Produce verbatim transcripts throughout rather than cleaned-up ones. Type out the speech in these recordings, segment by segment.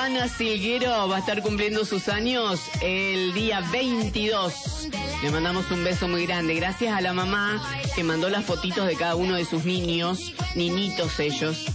Ana Silguero va a estar cumpliendo sus años el día veintidós. Le mandamos un beso muy grande. Gracias a la mamá que mandó las fotitos de cada uno de sus niños, niñitos ellos.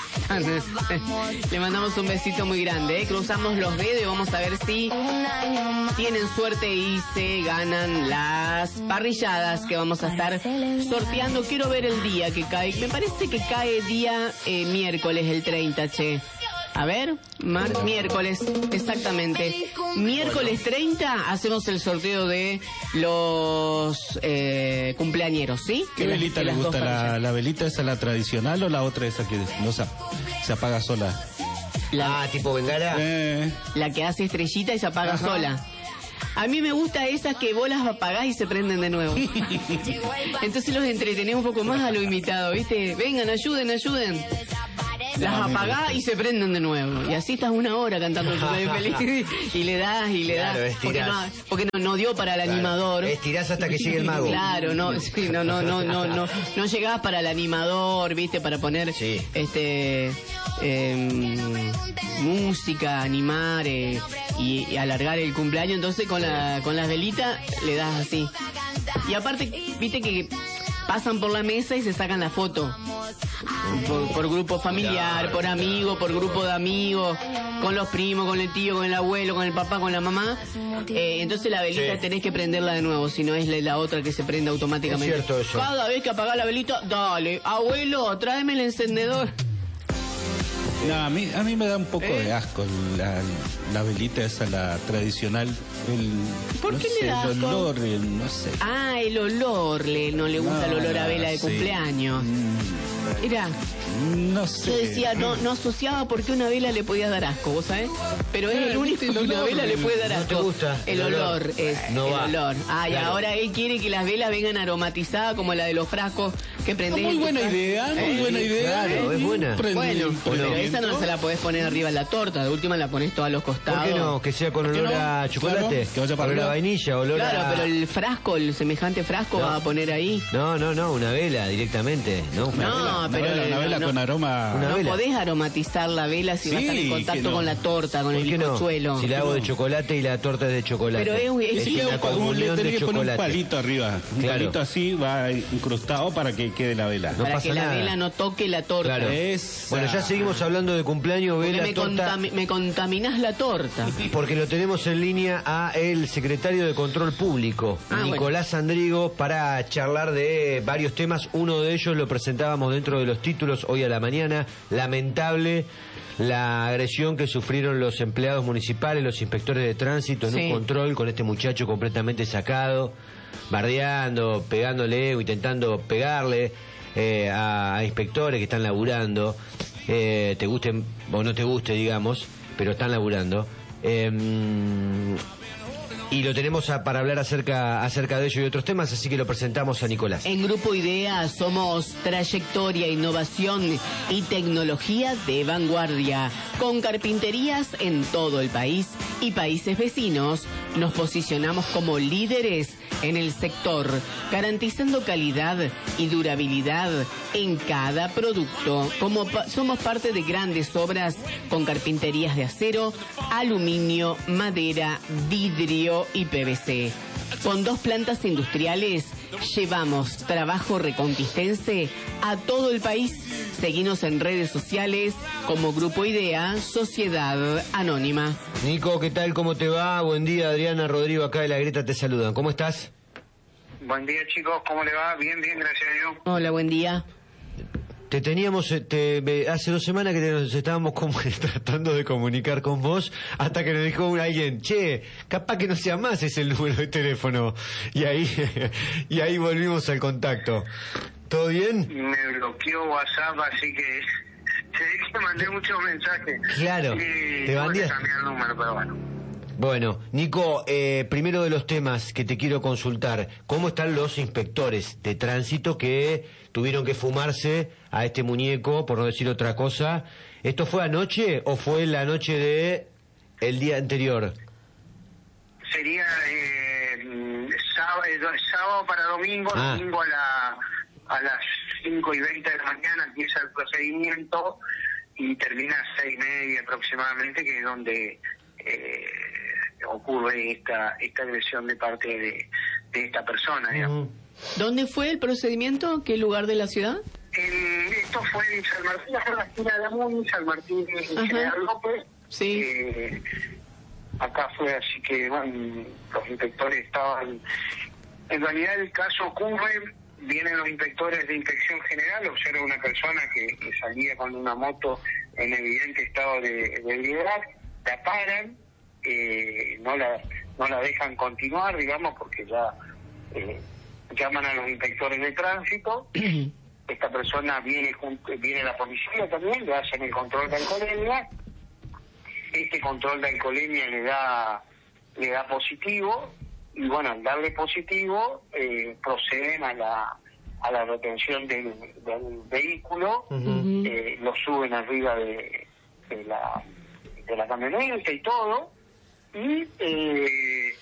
Le mandamos un besito muy grande, ¿eh? Cruzamos los dedos y vamos a ver si tienen suerte y se ganan las parrilladas que vamos a estar sorteando. Quiero ver el día que cae. Me parece que cae día eh, miércoles, el treinta, che. A ver, mar miércoles, exactamente. Miércoles treinta hacemos el sorteo de los eh, cumpleañeros, ¿sí? ¿Qué de velita las, le de gusta? ¿La, ¿La velita esa, la tradicional o la otra esa que no se, se apaga sola? La, ah, tipo bengala. Eh. La que hace estrellita y se apaga Ajá. sola. A mí me gusta esas que vos las apagás y se prenden de nuevo. Entonces los entretenemos un poco más a lo imitado, ¿viste? Vengan, ayuden, ayuden. Las apagás y se prenden de nuevo. Y así estás una hora cantando feliz y le das y le claro, das. Porque, no, porque no, no dio para el claro. animador. Estirás hasta que llegue el mago. Claro, no, sí, no, no, no, no, no, no llegás para el animador, viste, para poner sí. este eh, música, animar eh, y, y alargar el cumpleaños. Entonces con la con las velitas le das así. Y aparte, viste que pasan por la mesa y se sacan la foto. Por, por grupo familiar, por amigo, por grupo de amigos, con los primos, con el tío, con el abuelo, con el papá, con la mamá. Eh, entonces la velita sí. tenés que prenderla de nuevo, si no es la, la otra que se prende automáticamente. Es cierto eso. Cada vez que apagás la velita, dale, abuelo, tráeme el encendedor. No, a mí, a mí me da un poco ¿Eh? de asco la, la velita esa, la tradicional. El, ¿Por no qué sé, le da asco? El olor, el, no sé. Ah, el olor, le, no le gusta no, el olor a vela de sí. cumpleaños. Mm. Era... No sé. Yo decía, no, no asociaba por qué una vela le podía dar asco, ¿vos sabés? Pero es el único que una vela le puede dar asco. ¿No te gusta? El, el olor, olor es no el va. olor. Ah, y claro. ahora él quiere que las velas vengan aromatizadas como la de los frascos que prendés. Muy buena idea, muy eh, buena idea. Claro, es buena. Bueno, pero esa no se la podés poner arriba de la torta, de última la ponés toda a los costados. ¿Por qué no? Que sea con olor no? a chocolate, claro, que vaya para olor a vainilla, olor claro, a... Claro, pero el frasco, el semejante frasco no. va a poner ahí. No, no, no, una vela directamente. No, una no vela. pero... Una vela, una vela no, con aroma... No vela. podés aromatizar la vela si sí, va a estar en contacto no. con la torta, con el bizcochuelo. No? Si la hago de chocolate y la torta es de chocolate. Pero es, es, es una comunión de chocolate. Poner un palito arriba, un claro. palito así va incrustado para que quede la vela. No para pasa que nada. La vela no toque la torta. Claro. Es... Bueno, ya seguimos hablando de cumpleaños, vela, me, torta. Contami me contaminás la torta. Porque lo tenemos en línea a el secretario de Control Público, ah, Nicolás bueno. Andrigo, para charlar de varios temas. Uno de ellos lo presentábamos dentro de los títulos hoy a la mañana. Lamentable la agresión que sufrieron los empleados municipales, los inspectores de tránsito en sí. un control con este muchacho completamente sacado, bardeando, pegándole o intentando pegarle eh, a, a inspectores que están laburando, eh, te guste o no te guste, digamos, pero están laburando. Eh, Y lo tenemos a, para hablar acerca, acerca de ello y otros temas, así que lo presentamos a Nicolás. En Grupo IDEA somos trayectoria, innovación y tecnología de vanguardia. Con carpinterías en todo el país y países vecinos, nos posicionamos como líderes en el sector, garantizando calidad y durabilidad en cada producto. Como pa somos parte de grandes obras con carpinterías de acero, aluminio, madera, vidrio y P V C. Con dos plantas industriales llevamos trabajo reconquistense a todo el país. Seguinos en redes sociales como Grupo IDEA, Sociedad Anónima. Nico, ¿qué tal? ¿Cómo te va? Buen día, Adriana, Rodrigo, acá de La Greta te saludan. ¿Cómo estás? Buen día, chicos, ¿cómo le va? Bien, bien, gracias a Dios. Hola, buen día. Te teníamos, te, hace dos semanas que te, nos estábamos como, tratando de comunicar con vos, hasta que nos dijo alguien, che, capaz que no sea más ese el número de teléfono. Y ahí, y ahí volvimos al contacto. ¿Todo bien? Me bloqueó WhatsApp, así que te mandé muchos mensajes. Claro, y te mandé. cambiar el número, pero bueno. Bueno, Nico, eh, primero de los temas que te quiero consultar, ¿cómo están los inspectores de tránsito que tuvieron que fumarse a este muñeco, por no decir otra cosa? ¿Esto fue anoche o fue la noche de el día anterior? Sería eh, sábado, sábado para domingo, ah. domingo a, la, a las cinco y veinte de la mañana empieza el procedimiento. y termina a seis y media aproximadamente, que es donde eh, ocurre esta esta agresión de parte de, de esta persona, digamos. ¿Dónde fue el procedimiento? ¿Qué lugar de la ciudad? El, esto fue en San Martín, en la esquina de la Muni, San Martín y General López. Sí. Eh, acá fue así que bueno, los inspectores estaban... En realidad el caso ocurre, vienen los inspectores de inspección general, observa una persona que, que salía con una moto en evidente estado de, de ebriedad, la paran, eh, no la no la dejan continuar, digamos, porque ya eh, llaman a los inspectores de tránsito. Esta persona viene junto, viene la policía también, le hacen el control de alcoholemia. Este control de alcoholemia le da le da positivo, y bueno, al darle positivo eh, proceden a la a la retención del, del vehículo. Uh-huh. eh, lo suben arriba de, de la de la camioneta y todo, y eh,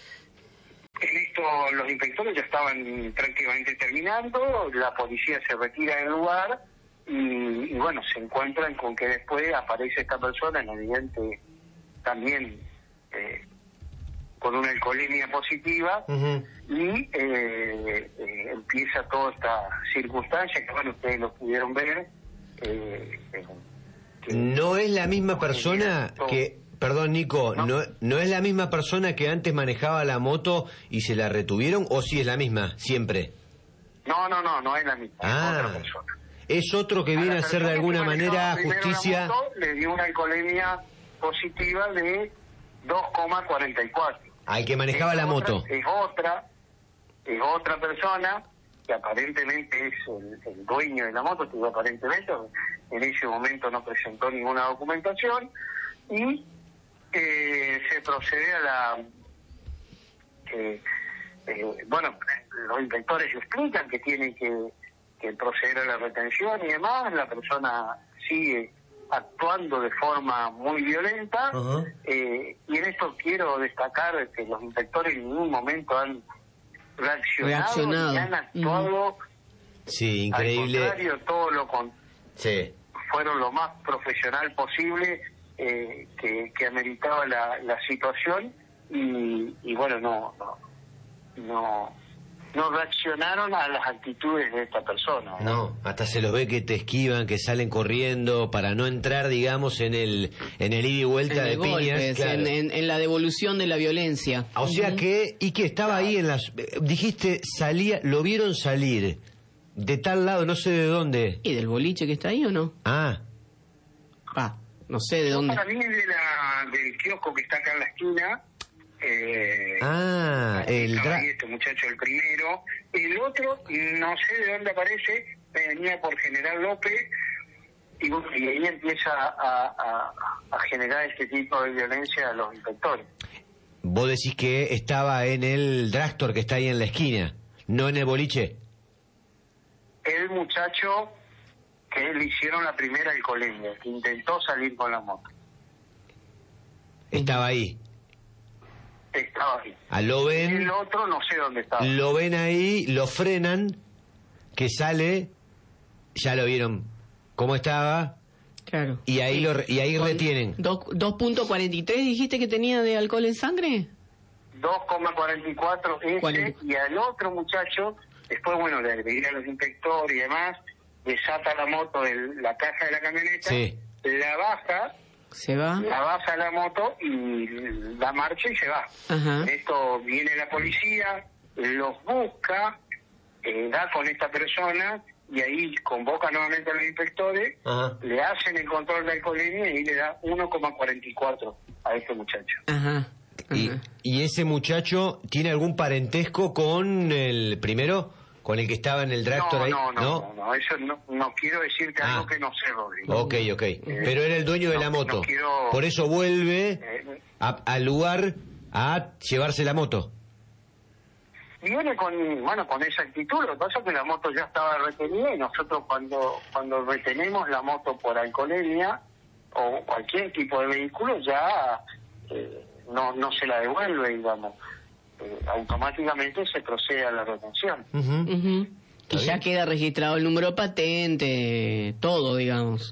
en esto los inspectores ya estaban prácticamente terminando, la policía se retira del lugar y, y bueno, se encuentran con que después aparece esta persona en evidente también eh, con una alcoholemia positiva. Uh-huh. Y eh, eh, empieza toda esta circunstancia que bueno, ustedes lo pudieron ver. Eh, eh, que, no es la misma persona que... Perdón, Nico, ¿no? ¿no no es la misma persona que antes manejaba la moto y se la retuvieron, o sí es la misma, siempre? No, no, no, no es la misma, ah, es otra persona. Es otro que viene a, a hacer de alguna manera justicia... Moto, le dio una alcoholemia positiva de dos coma cuarenta y cuatro. Al que manejaba es la otra, moto. Es otra, es otra persona que aparentemente es el, el dueño de la moto, que aparentemente en ese momento no presentó ninguna documentación, y Eh, se procede a la eh, eh, bueno, los inspectores explican que tienen que, que proceder a la retención y demás. La persona sigue actuando de forma muy violenta. Uh-huh. eh, y en esto quiero destacar que los inspectores en ningún momento han reaccionado, reaccionado. y han actuado uh-huh. sí, increíble. Al contrario, todo lo con sí. fueron lo más profesional posible. Eh, que, que ameritaba la, la situación y, y bueno, no, no no no reaccionaron a las actitudes de esta persona. No, no, hasta se los ve que te esquivan, que salen corriendo para no entrar, digamos, en el en el ida y vuelta de golpes, piñas. Claro. En, en, en la devolución de la violencia. O sea que, y que estaba ahí en las... Dijiste, salía, lo vieron salir de tal lado, no sé de dónde. ¿Y del boliche que está ahí o no? Ah. Ah. No sé de dónde. Para mí es de la, del kiosco que está acá en la esquina. Eh, ah, el dra- este muchacho el primero. El otro, no sé de dónde aparece, venía por General López, y, y ahí empieza a, a, a generar este tipo de violencia a los inspectores. Vos decís que estaba en el drugstore que está ahí en la esquina, no en el boliche. El muchacho que le hicieron la primera alcoholemia, que intentó salir con la moto. Estaba ahí. Estaba ahí. Ah, lo ven. El otro no sé dónde estaba. Lo ven ahí, lo frenan, que sale, ya lo vieron cómo estaba. Claro. Y ahí sí. lo y ahí Con retienen. dos punto cuarenta y tres dijiste que tenía de alcohol en sangre. dos coma cuarenta y cuatro ese. cuarenta. Y al otro muchacho, después bueno, le agregué a los inspectores y demás, desata la moto de la caja de la camioneta, sí. la baja, se va, la baja la moto y la marcha y se va. Ajá. Esto viene la policía, los busca, eh, da con esta persona y ahí convoca nuevamente a los inspectores. Ajá. Le hacen el control de alcoholemia y le da uno coma cuarenta y cuatro a este muchacho. Ajá. Ajá. Y, ¿Y ese muchacho tiene algún parentesco con el primero? ¿Con el que estaba en el drugstore ahí? No, no, no, no, no, eso no, no quiero decirte ah. algo que no sé, Rodrigo. Ok, ok. Eh, Pero era el dueño de no, la moto. No quiero... Por eso vuelve eh, a, al lugar a llevarse la moto. Viene con, bueno, con esa actitud. Lo que pasa es que la moto ya estaba retenida y nosotros cuando cuando retenemos la moto por alcoholemia o cualquier tipo de vehículo ya eh, no no se la devuelve, digamos. Eh, automáticamente se procede a la retención. Uh-huh. Uh-huh. Y ya queda registrado el número patente, todo, digamos.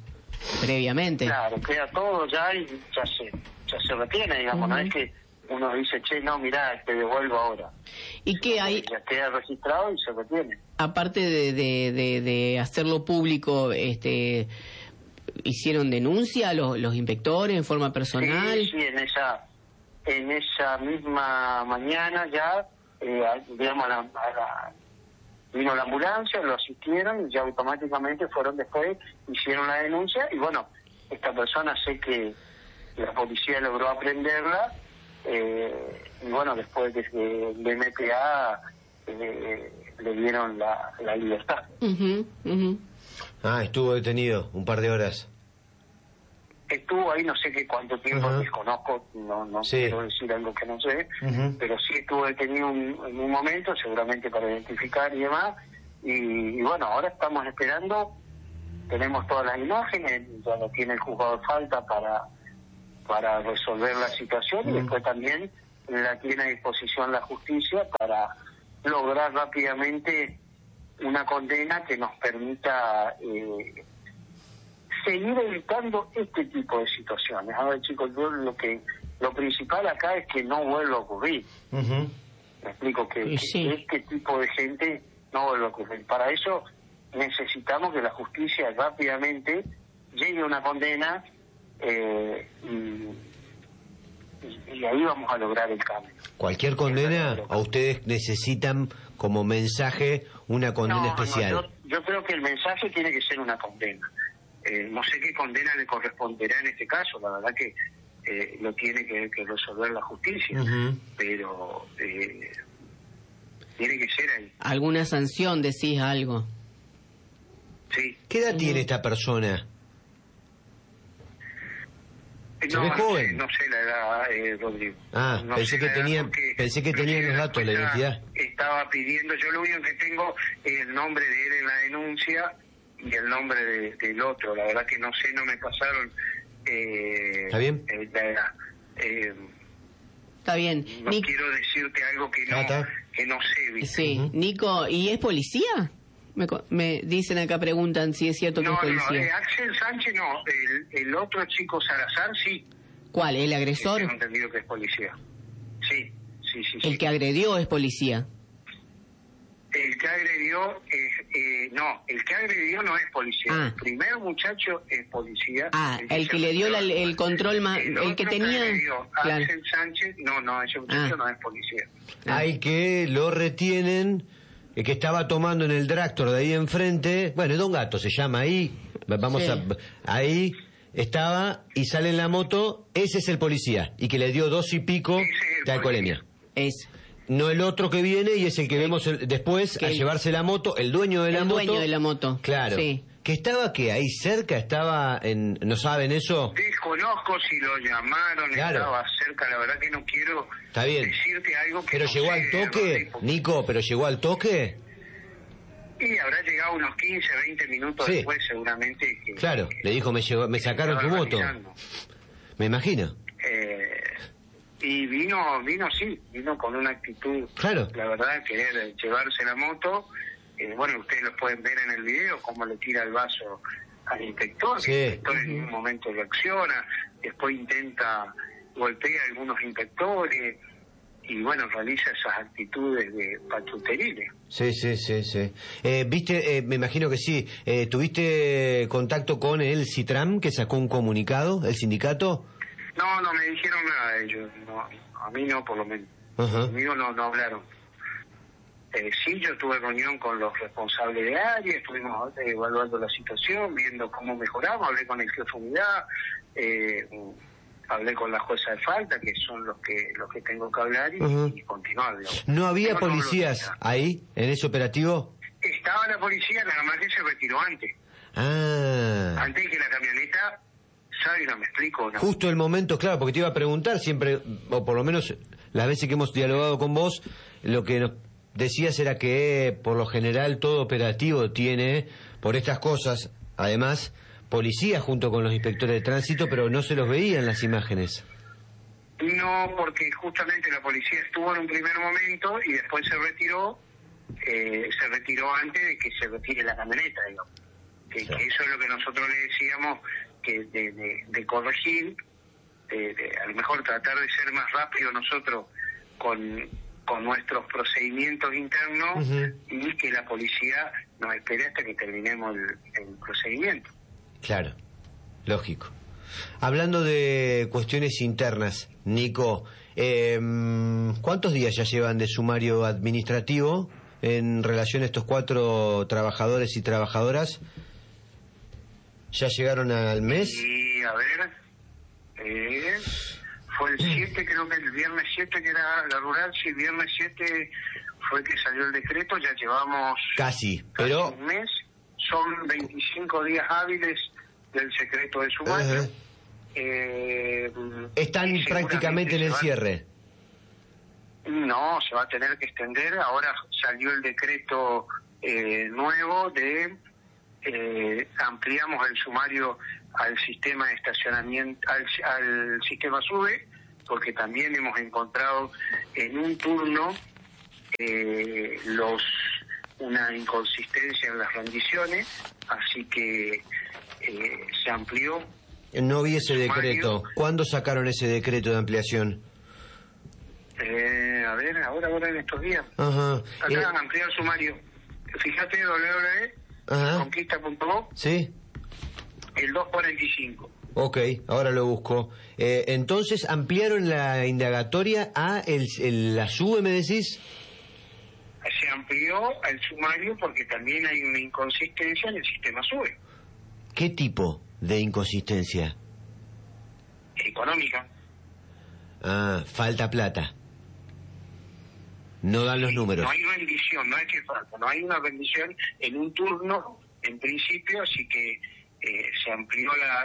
previamente. Claro, queda todo ya y ya se, ya se retiene, digamos, uh-huh. No es que uno dice, che, no, mirá, te devuelvo ahora. ¿Y qué hay? Ya queda registrado y se retiene. Aparte de, de, de, de hacerlo público, este, ¿hicieron denuncia los, los inspectores en forma personal? Sí, sí, en esa, en esa misma mañana ya, eh, digamos, a la, a la, vino la ambulancia, lo asistieron y ya automáticamente fueron después, hicieron la denuncia y bueno, esta persona sé que la policía logró aprenderla. Eh, y bueno, después de que el M P A eh, le dieron la, la libertad. Uh-huh, uh-huh. Ah, estuvo detenido un par de horas. Estuvo ahí, no sé qué cuánto tiempo, uh-huh. Desconozco, no, no sí. Quiero decir algo que no sé, uh-huh. Pero sí estuvo detenido un, en un momento, seguramente para identificar y demás. Y, y bueno, ahora estamos esperando, tenemos todas las imágenes, ya lo tiene el juzgado de falta para... para resolver la situación mm. y después también la tiene a disposición la justicia para lograr rápidamente una condena que nos permita eh, seguir evitando este tipo de situaciones. A ver, chicos, yo lo que lo principal acá es que no vuelva a ocurrir. Uh-huh. Me explico, que, sí. que este tipo de gente no vuelva a ocurrir. Para eso necesitamos que la justicia rápidamente llegue a una condena. Eh, y, y, y ahí vamos a lograr el cambio. ¿Cualquier condena o ustedes necesitan como mensaje una condena no, especial? No, yo, yo creo que el mensaje tiene que ser una condena. Eh, no sé qué condena le corresponderá en este caso, la verdad que eh, lo tiene que, que resolver la justicia, uh-huh. Pero eh, tiene que ser ahí. ¿Alguna sanción, decís algo? Sí. ¿Qué edad uh-huh. tiene esta persona? No, no sé, no sé la edad, eh, Rodrigo. Ah, no pensé, que tenía, pensé que tenía los datos, la identidad. Estaba pidiendo, yo lo único que tengo es el nombre de él en la denuncia y el nombre de, del otro. La verdad que no sé, no me pasaron eh, ¿Está bien? Eh, la edad. Eh, Está bien. No Ni... quiero decirte algo que no, ah, que no sé, ¿viste? Sí, uh-huh. Nico, ¿y es policía? Me, me dicen acá, preguntan si es cierto que no, es policía. No, no, eh, Axel Sánchez no, el, el otro chico Salazar sí. ¿Cuál? ¿El agresor? Tengo entendido que es policía. Sí, sí, sí. ¿El sí. que agredió es policía? El que agredió es... Eh, no, el que agredió no es policía. Ah. El primer muchacho es policía. Ah, el, el que le dio la, el control más... El, el que tenía... Que agredió, claro. Axel Sánchez, no, no, ese muchacho ah. no es policía. Ah. Hay que lo retienen... El que estaba tomando en el Dractor de ahí enfrente, bueno, Don Gato se llama ahí, vamos sí. a, ahí estaba y sale en la moto, ese es el policía, y que le dio dos y pico de alcoholemia. Es. No el otro que viene y es el que sí. vemos el, después a el, llevarse la moto, el dueño de la el moto. El dueño de la moto. Claro. Sí. Que estaba que ahí cerca, estaba en, ¿no saben eso? Desconozco si lo llamaron, claro. Estaba cerca, la verdad que no quiero Está bien. decirte algo que Pero no llegó sé, al toque, no, Nico, pero llegó al toque. Y habrá llegado unos quince, veinte minutos sí. después seguramente. Que, claro, que, le dijo, me, llegó, me sacaron tu moto. Me imagino. Eh, y vino, vino sí, vino con una actitud, claro. La verdad, querer llevarse la moto. Eh, bueno, ustedes lo pueden ver en el video, cómo le tira el vaso al inspector. Sí. El inspector en un momento reacciona, después intenta golpear a algunos inspectores y bueno, realiza esas actitudes de patruteriles. Sí, sí, sí, sí. Eh, Viste, eh, me imagino que sí. Eh, ¿Tuviste contacto con el Citram que sacó un comunicado, el sindicato? No, no me dijeron nada de ellos. No, a mí no, por lo menos. Uh-huh. Conmigo no, no hablaron. Eh, sí, yo tuve reunión con los responsables de área, estuvimos eh, evaluando la situación, viendo cómo mejoramos, hablé con el jefe de unidad, eh, hablé con la jueza de falta, que son los que los que tengo que hablar, y, uh-huh. y continuar. Digamos. ¿No había Tengo policías ahí, en ese operativo? Estaba la policía, nada más que se retiró antes. Ah. Antes de que la camioneta salga, ¿me explico? ¿No? Justo el momento, claro, porque te iba a preguntar siempre, o por lo menos las veces que hemos dialogado con vos, lo que nos decías era que por lo general todo operativo tiene, por estas cosas, además, policía junto con los inspectores de tránsito, pero no se los veía en las imágenes. No, porque justamente la policía estuvo en un primer momento y después se retiró, eh, se retiró antes de que se retire la camioneta, digamos. Que, sí. que eso es lo que nosotros le decíamos, que de, de, de corregir, de, de, a lo mejor tratar de ser más rápido nosotros con, con nuestros procedimientos internos, uh-huh, y que la policía nos espere hasta que terminemos el, el procedimiento. Claro, lógico. Hablando de cuestiones internas, Nico, eh, ¿cuántos días ya llevan de sumario administrativo en relación a estos cuatro trabajadores y trabajadoras? ¿Ya llegaron al mes? Sí, a ver, eh, fue el siete, creo que el viernes siete, que era la rural, sí, el viernes siete fue que salió el decreto, ya llevamos casi, casi pero un mes, son veinticinco días hábiles del secreto de sumario. Uh-huh. eh, Están prácticamente en el van... cierre. No, se va a tener que extender. Ahora salió el decreto eh, nuevo de eh, ampliamos el sumario al sistema de estacionamiento, al, al sistema SUBE, porque también hemos encontrado en un turno eh, los una inconsistencia en las rendiciones, así que eh, se amplió. No vi ese decreto. ¿Cuándo sacaron ese decreto de ampliación? Eh, a ver, ahora, ahora en estos días. Ajá. Acá eh... han ampliado el sumario. Fíjate, doble u doble u doble u punto conquista punto com. Sí. El doscientos cuarenta y cinco. Ok, ahora lo busco. Eh, entonces, ¿ampliaron la indagatoria a el, el, la SUBE, me decís? Se amplió el sumario porque también hay una inconsistencia en el sistema SUBE. ¿Qué tipo de inconsistencia? Económica. Ah, falta plata. No dan los números. No hay rendición, no es que falta, no hay una rendición en un turno, en principio, así que eh, se amplió la,